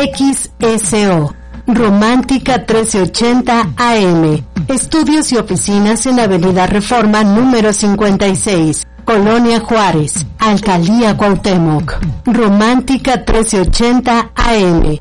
XSO. Romántica 1380 AM. Estudios y oficinas en Avenida Reforma número 56, Colonia Juárez, Alcaldía Cuauhtémoc. Romántica 1380 AM.